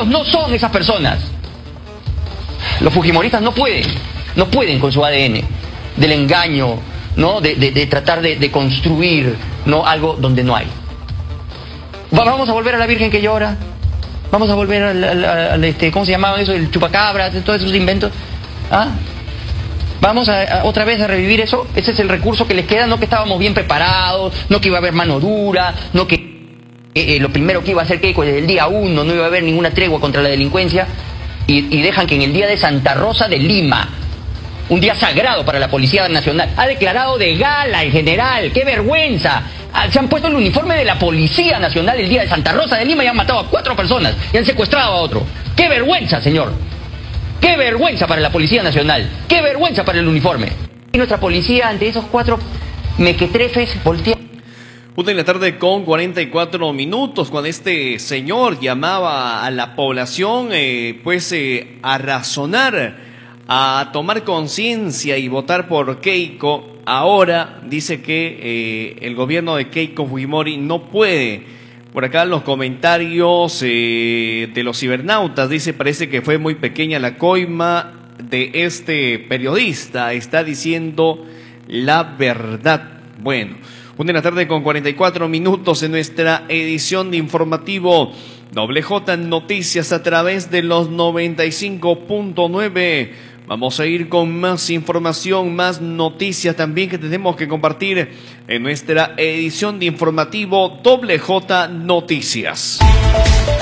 Ellos no son esas personas. Los fujimoristas no pueden con su ADN del engaño, ¿no? De tratar de construir, ¿no? Algo donde no hay. Vamos a volver a la Virgen que llora. Vamos a volver al ¿cómo se llamaba eso? El chupacabras, todos esos inventos. ¿Ah? Vamos otra vez a revivir eso. Ese es el recurso que les queda. No que estábamos bien preparados, no que iba a haber mano dura, no que lo primero que iba a hacer Keiko desde el día 1 no iba a haber ninguna tregua contra la delincuencia. Y dejan que en el día de Santa Rosa de Lima, un día sagrado para la Policía Nacional, ha declarado de gala en general. ¡Qué vergüenza! Se han puesto el uniforme de la Policía Nacional el día de Santa Rosa de Lima y han matado a 4 personas y han secuestrado a otro. ¡Qué vergüenza, señor! ¡Qué vergüenza para la Policía Nacional! ¡Qué vergüenza para el uniforme! Y nuestra policía ante esos 4 mequetrefes voltea. 1:44 cuando este señor llamaba a la población a razonar, a tomar conciencia y votar por Keiko. Ahora dice que el gobierno de Keiko Fujimori no puede. Por acá los comentarios de los cibernautas dice: parece que fue muy pequeña la coima de este periodista, está diciendo la verdad. Bueno, 1:44 en nuestra edición de informativo Doble J Noticias a través de los 95.9. Vamos a ir con más información, más noticias también que tenemos que compartir en nuestra edición de informativo Doble J Noticias.